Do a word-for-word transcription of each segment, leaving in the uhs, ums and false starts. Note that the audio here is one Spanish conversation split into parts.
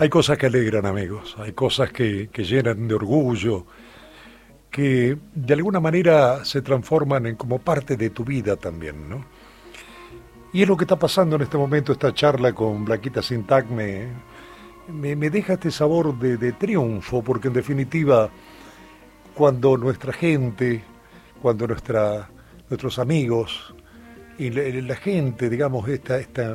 Hay cosas que alegran, amigos, hay cosas que, que llenan de orgullo, que de alguna manera se transforman en como parte de tu vida también, ¿no? Y es lo que está pasando en este momento. Esta charla con Blanquita Sintac me, me, me deja este sabor de, de triunfo, porque en definitiva, cuando nuestra gente, cuando nuestra, nuestros amigos y la, la gente, digamos, esta, esta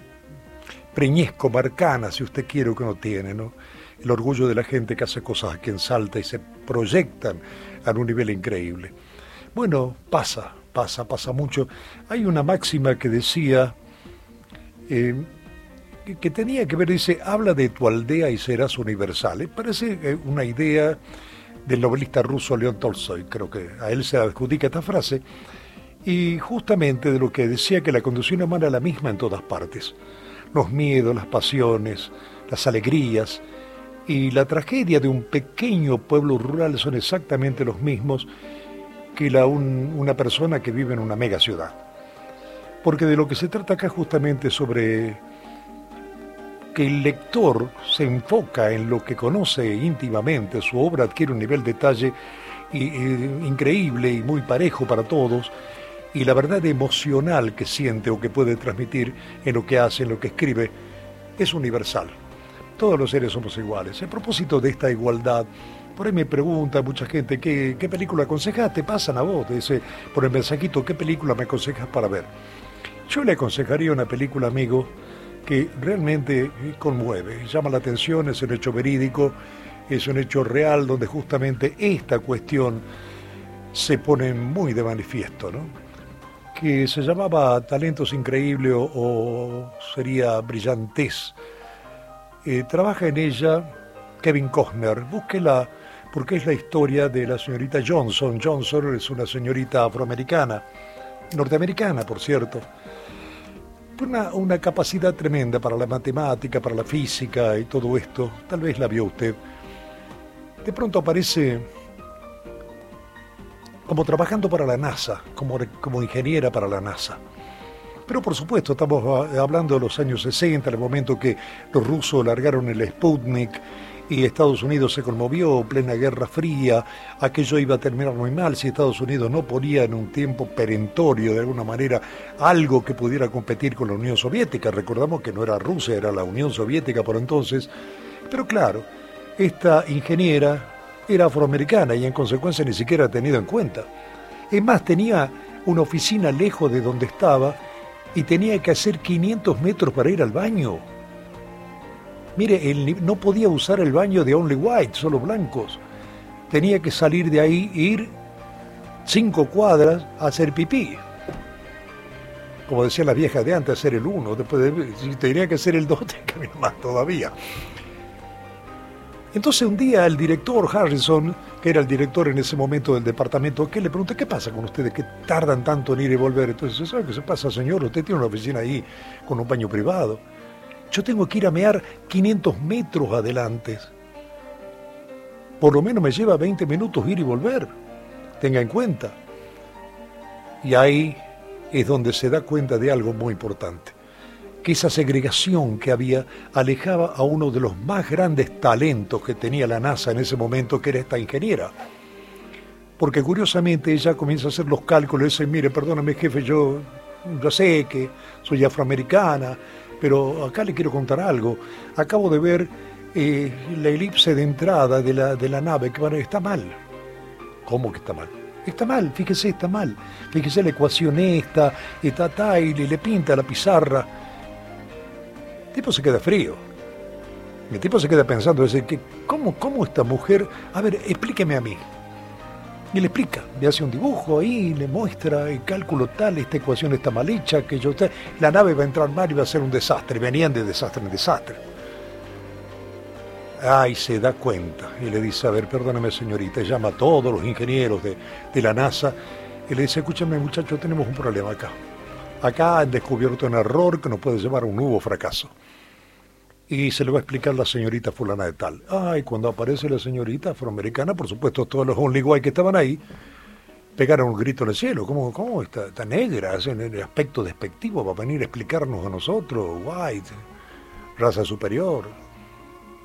preñez marcana, si usted quiere, que uno tiene, ¿no? El orgullo de la gente que hace cosas aquí en Salta y se proyectan a un nivel increíble. Bueno, pasa, pasa, pasa mucho. Hay una máxima que decía, eh, que, que tenía que ver, dice, habla de tu aldea y serás universal. Eh, parece eh, una idea del novelista ruso León Tolstoy, creo que a él se adjudica esta frase, y justamente de lo que decía que la condición humana es la misma en todas partes. Los miedos, las pasiones, las alegrías y la tragedia de un pequeño pueblo rural son exactamente los mismos que la, un, una persona que vive en una mega ciudad. Porque de lo que se trata acá justamente sobre que el lector se enfoca en lo que conoce íntimamente, su obra adquiere un nivel de detalle y, eh, increíble y muy parejo para todos, y la verdad emocional que siente o que puede transmitir en lo que hace, en lo que escribe, es universal. Todos los seres somos iguales. A propósito de esta igualdad, por ahí me pregunta mucha gente, ¿qué, qué película aconsejas? Te pasan a vos, te dice por el mensajito, ¿qué película me aconsejas para ver? Yo le aconsejaría una película, amigo, que realmente conmueve, llama la atención, es un hecho verídico, es un hecho real donde justamente esta cuestión se pone muy de manifiesto, ¿no? Que se llamaba Talentos Increíbles o, o sería Brillantez. Eh, trabaja en ella Kevin Costner, búsquela porque es la historia de la señorita Johnson. Johnson es una señorita afroamericana, norteamericana por cierto, una, una capacidad tremenda para la matemática, para la física y todo esto, tal vez la vio usted. De pronto aparece como trabajando para la NASA, como, como ingeniera para la NASA. Pero por supuesto estamos hablando de los años sesenta, el momento que los rusos largaron el Sputnik y Estados Unidos se conmovió, plena Guerra Fría, aquello iba a terminar muy mal si Estados Unidos no ponía en un tiempo perentorio de alguna manera algo que pudiera competir con la Unión Soviética. Recordamos que no era Rusia, era la Unión Soviética por entonces, pero claro, esta ingeniera era afroamericana y en consecuencia ni siquiera tenida en cuenta. Es más, tenía una oficina lejos de donde estaba y tenía que hacer quinientos metros para ir al baño. Mire, él no podía usar el baño de Only White, solo blancos. Tenía que salir de ahí e ir cinco cuadras a hacer pipí. Como decían las viejas de antes, hacer el uno, después de, si tenía que hacer el dos, tenía que caminar más todavía. Entonces un día el director Harrison, que era el director en ese momento del departamento, que le pregunta, ¿qué pasa con ustedes? ¿Qué tardan tanto en ir y volver? Entonces, ¿sabe qué se pasa, señor? Usted tiene una oficina ahí con un baño privado. Yo tengo que ir a mear quinientos metros adelante. Por lo menos me lleva veinte minutos ir y volver. Tenga en cuenta. Y ahí es donde se da cuenta de algo muy importante. Que esa segregación que había alejaba a uno de los más grandes talentos que tenía la NASA en ese momento, que era esta ingeniera. Porque curiosamente ella comienza a hacer los cálculos y dice, mire, perdóname jefe, yo, yo sé que soy afroamericana, pero acá le quiero contar algo. Acabo de ver eh, la elipse de entrada de la, de la nave, que bueno, está mal. ¿Cómo que está mal? Está mal, fíjese, está mal. Fíjese la ecuación esta, está, está, y le, le pinta la pizarra. El tipo se queda frío. El tipo se queda pensando, dice, ¿cómo, ¿cómo esta mujer? A ver, explíqueme a mí. Y le explica, le hace un dibujo ahí, le muestra el cálculo tal, esta ecuación está mal hecha, que yo la nave va a entrar mal y va a ser un desastre. Venían de desastre en desastre. Ay, se da cuenta y le dice, a ver, perdóname señorita, llama a todos los ingenieros de, de la NASA y le dice, escúchame muchachos, tenemos un problema acá. Acá han descubierto un error que nos puede llevar a un nuevo fracaso. Y se le va a explicar la señorita fulana de tal. Ay, cuando aparece la señorita afroamericana, por supuesto, todos los Only White que estaban ahí, pegaron un grito en el cielo. ¿Cómo, cómo está, está negra? En el aspecto despectivo va a venir a explicarnos a nosotros, White, raza superior.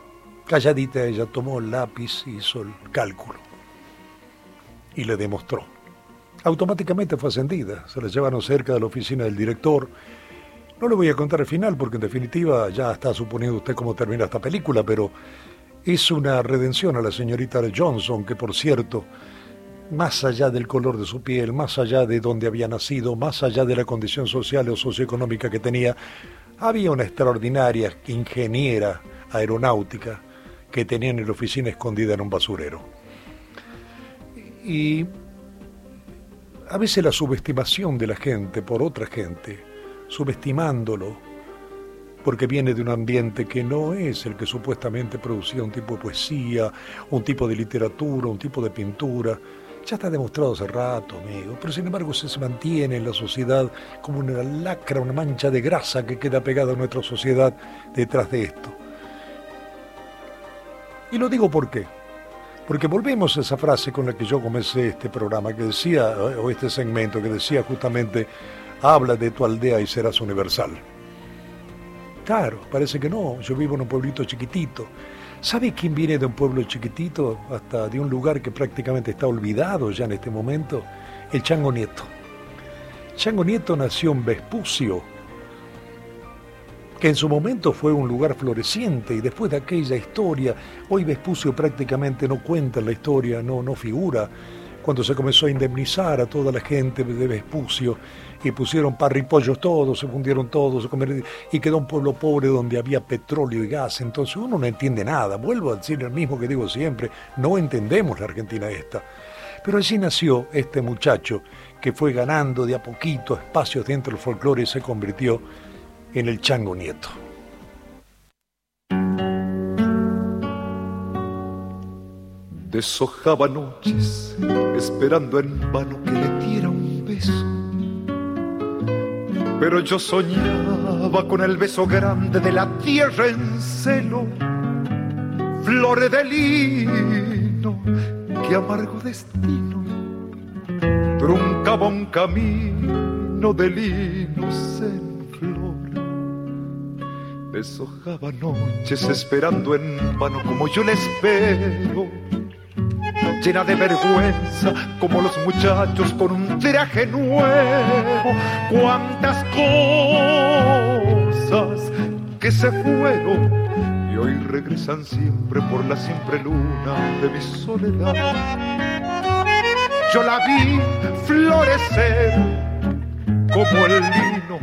Calladita ella tomó el lápiz, hizo el cálculo y le demostró. Automáticamente fue ascendida, se la llevaron cerca de la oficina del director. No le voy a contar el final porque en definitiva ya está suponiendo usted cómo termina esta película, pero es una redención a la señorita Johnson, que por cierto, más allá del color de su piel, más allá de dónde había nacido, más allá de la condición social o socioeconómica que tenía, había una extraordinaria ingeniera aeronáutica que tenía en la oficina escondida en un basurero. Y a veces la subestimación de la gente por otra gente, subestimándolo, porque viene de un ambiente que no es el que supuestamente producía un tipo de poesía, un tipo de literatura, un tipo de pintura, ya está demostrado hace rato, amigo, pero sin embargo se, se mantiene en la sociedad como una lacra, una mancha de grasa que queda pegada a nuestra sociedad detrás de esto. Y lo digo por qué. Porque volvemos a esa frase con la que yo comencé este programa, que decía, o este segmento, que decía justamente, habla de tu aldea y serás universal. Claro, parece que no, yo vivo en un pueblito chiquitito. ¿Sabe quién viene de un pueblo chiquitito hasta de un lugar que prácticamente está olvidado ya en este momento? El Chango Nieto. Chango Nieto nació en Vespucio, que en su momento fue un lugar floreciente, y después de aquella historia, hoy Vespucio prácticamente no cuenta en la historia, no, no figura, cuando se comenzó a indemnizar a toda la gente de Vespucio, y pusieron parripollos todos, se fundieron todos, se comieron, y quedó un pueblo pobre donde había petróleo y gas. Entonces uno no entiende nada, vuelvo a decir el mismo que digo siempre, no entendemos la Argentina esta. Pero allí nació este muchacho que fue ganando de a poquito espacios dentro del folclore y se convirtió en el Chango Nieto. Deshojaba noches esperando en vano que le diera un beso, pero yo soñaba con el beso grande de la tierra en celo, flores de lino que amargo destino truncaba un camino de linos en flor. Deshojaba noches esperando en vano como yo le espero, llena de vergüenza como los muchachos con un traje nuevo. Cuántas cosas que se fueron y hoy regresan siempre por la siempre luna de mi soledad. Yo la vi florecer como el lino